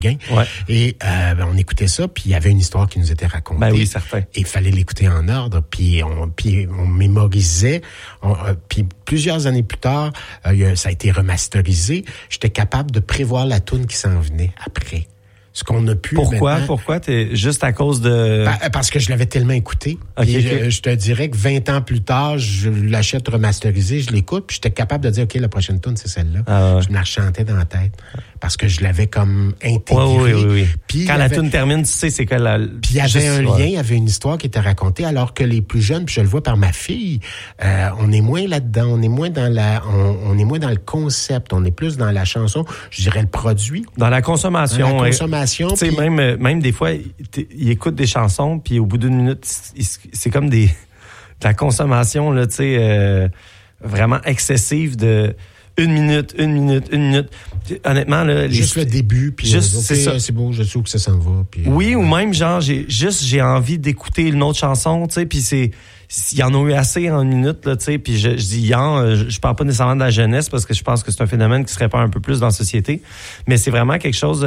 Séguin. Ouais. Et on écoutait ça, puis il y avait une histoire qui nous était racontée. Ben oui, certain. Et il fallait l'écouter en ordre, puis on mémorisait. Puis plusieurs années plus tard, ça a été remasterisé. J'étais capable de prévoir la toune qui s'en venait après. Ce qu'on a pu. Pourquoi? Pourquoi? T'es juste à cause de... Parce que je l'avais tellement écouté. Okay. Je te dirais que 20 ans plus tard, je l'achète remasterisé, je l'écoute, puis j'étais capable de dire, OK, la prochaine tune, c'est celle-là. Je me la chantais dans la tête. Parce que je l'avais comme intégré. Oui. Puis quand la tune termine, tu sais c'est que la... Puis il y avait un lien, il y avait une histoire qui était racontée, alors que les plus jeunes, puis je le vois par ma fille, on est moins là-dedans, on est moins dans le concept, on est plus dans la chanson, je dirais le produit. Dans la consommation. Tu sais, même des fois, il écoute des chansons, puis au bout d'une minute, c'est comme de la consommation, là, tu sais, vraiment excessive de 1 minute. Honnêtement, là... Juste le début, puis c'est beau, je sais où que ça s'en va. Puis, oui, ou même, genre, j'ai envie d'écouter une autre chanson, tu sais, puis il y en a eu assez en 1 minute, là, tu sais, puis je dis je parle pas nécessairement de la jeunesse, parce que je pense que c'est un phénomène qui se répand un peu plus dans la société, mais c'est vraiment quelque chose...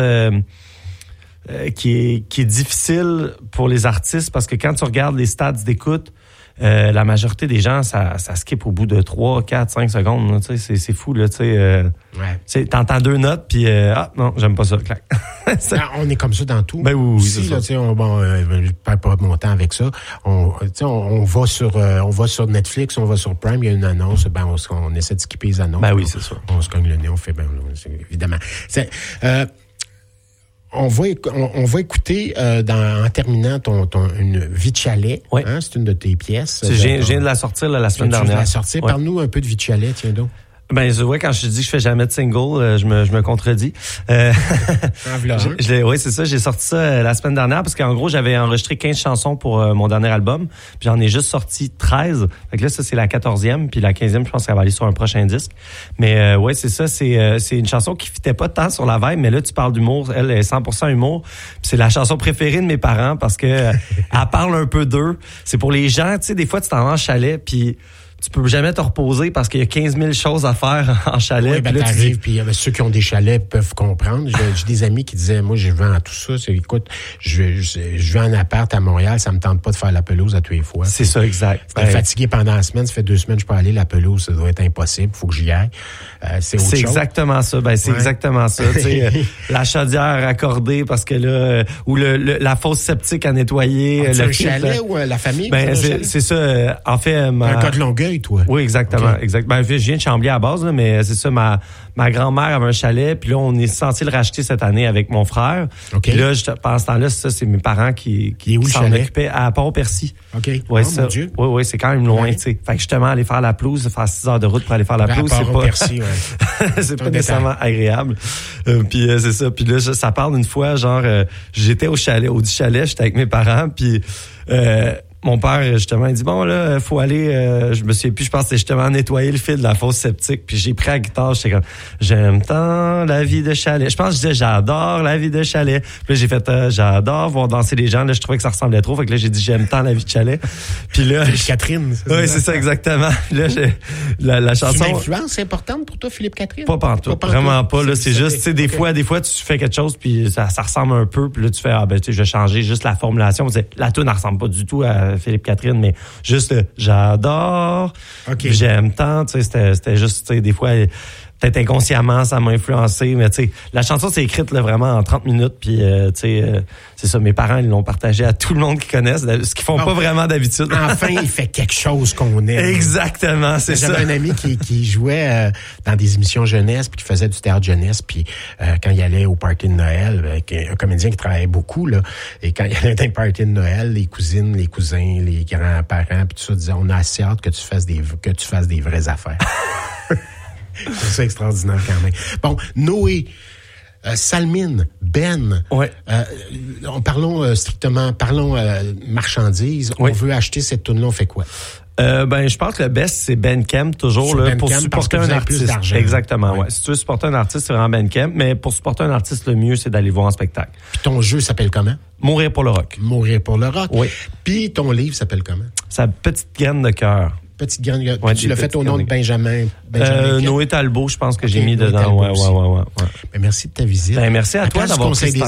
qui est difficile pour les artistes parce que quand tu regardes les stats d'écoute, la majorité des gens, ça skip au bout de 3, 4, 5 secondes. Là, c'est fou. Là, ouais. T'entends 2 notes, puis non, j'aime pas ça. Clac. On est comme ça dans tout. Ben oui, aussi, là, je perds pas mon temps avec ça. On va sur Netflix, on va sur Prime, il y a une annonce, on essaie de skipper les annonces. Ben oui, c'est ça. On se cogne le nez, on fait évidemment. On va écouter en terminant une Vie de chalet. Oui. Hein, c'est une de tes pièces. Je viens de la sortir la semaine dernière. Ouais. Parle-nous un peu de Vie de chalet, tiens donc. Ben, je vois, quand je dis que je fais jamais de single, je me contredis. Oui, c'est ça. J'ai sorti ça la semaine dernière parce qu'en gros, j'avais enregistré 15 chansons pour mon dernier album. Puis j'en ai juste sorti 13. Fait que là, ça, c'est la 14e. Puis la 15e, je pense qu'elle va aller sur un prochain disque. Mais ouais, c'est ça. C'est une chanson qui fitait pas tant sur la vibe. Mais là, tu parles d'humour. Elle est 100% humour. Puis c'est la chanson préférée de mes parents parce que elle parle un peu d'eux. C'est pour les gens, tu sais, des fois, tu t'en vas en chalet, puis tu peux jamais te reposer parce qu'il y a 15 000 choses à faire en chalet. Oui, t'arrives, puis ceux qui ont des chalets peuvent comprendre. J'ai des amis qui disaient, moi, je vends tout ça. Écoute, je vais en appart à Montréal, ça me tente pas de faire la pelouse à tous les fois. C'est ça, exact. J'étais fatigué pendant la semaine, ça fait 2 semaines, je peux aller, la pelouse, ça doit être impossible, faut que j'y aille. C'est autre chose. Exactement ça. C'est exactement ça. La chaudière accordée parce que là, ou la fosse septique à nettoyer. Le chalet ou la famille? C'est ça. En fait, un cas de Longueuil, toi. Oui, exactement. Okay. Exact. Je viens de Chambly à la base, là, mais c'est ça, ma grand-mère avait un chalet, puis là, on est censé le racheter cette année avec mon frère. Okay. Puis là, pendant ce temps-là, c'est mes parents qui s'en occupaient à Port-au-Percy. OK. Ouais, mon Dieu. Oui, c'est quand même loin, tu sais. Fait que justement, aller faire la pelouse, faire 6 heures de route pour aller faire la pelouse, c'est pas... Percy, c'est pas nécessairement agréable. Puis c'est ça. Puis là, ça parle d'une fois, genre, j'étais au chalet, j'étais avec mes parents, puis... mon père, justement, il dit, bon, là, faut aller, je me souviens plus, je pense que c'est justement nettoyer le fil de la fosse septique. Puis j'ai pris la guitare, j'étais comme, j'aime tant la vie de chalet. Je pense que je disais, j'adore la vie de chalet. Puis là, j'ai fait, j'adore voir danser les gens. Là, je trouvais que ça ressemblait trop. Fait que là, j'ai dit, j'aime tant la vie de chalet. Puis là. Philippe Catherine. Oui, c'est ça, exactement. Là, la chanson. C'est une influence importante pour toi, Philippe Catherine? Pas pantoute. Vraiment pas, là. C'est juste, tu sais, des fois, tu fais quelque chose, puis ça ressemble un peu. Puis là, tu fais, tu sais, je vais changer juste la formulation. La tune, elle ressemble pas du tout à Philippe Catherine, mais juste j'adore, j'aime tant, tu sais, c'était juste, tu sais, des fois, peut-être inconsciemment, ça m'a influencé, mais tu sais, la chanson s'est écrite là, vraiment en 30 minutes, puis tu sais, c'est ça, mes parents, ils l'ont partagé à tout le monde qui connaissent, ce qu'ils font pas vraiment d'habitude. Enfin, il fait quelque chose qu'on aime. Exactement, c'est ça. J'avais un ami qui jouait dans des émissions jeunesse, puis qui faisait du théâtre jeunesse, puis quand il allait au party de Noël, un comédien qui travaillait beaucoup, là, et quand il allait dans un party de Noël, les cousines, les cousins, les grands-parents, puis tout ça, disaient, on a assez hâte que tu fasses des vraies affaires. C'est ça extraordinaire quand même. Bon, Noé, Salmine, Ben, ouais. Parlons marchandises. Ouais. On veut acheter cette toune-là, on fait quoi? Je pense que le best, c'est Bandcamp, toujours, là, pour supporter un artiste. Exactement, ouais. Si tu veux supporter un artiste, c'est vraiment Bandcamp, mais pour supporter un artiste, le mieux, c'est d'aller voir en spectacle. Puis ton jeu s'appelle comment? Mourir pour le rock. Mourir pour le rock. Oui. Puis ton livre s'appelle comment? Sa petite graine de cœur. Petite graine. Ouais, tu l'as fait au nom de Benjamin. Noé Talbot, je pense que j'ai mis dedans. Ouais. Ben, merci de ta visite. Ben, merci à toi d'avoir pris